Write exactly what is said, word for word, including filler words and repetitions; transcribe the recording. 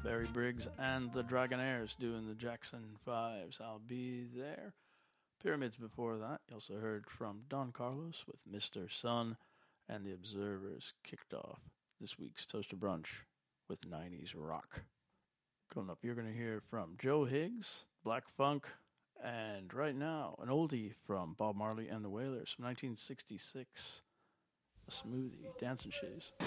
Barry Briggs and the Dragonaires doing the Jackson Fives. I'll be there. Pyramids before that. You also heard from Don Carlos with Mister Sun, and the Observers kicked off this week's Toaster Brunch with nineties rock. Coming up, you're going to hear from Joe Higgs, Black Funk, and right now, an oldie from Bob Marley and the Wailers from nineteen sixty-six, a smoothie, Dancing Shoes.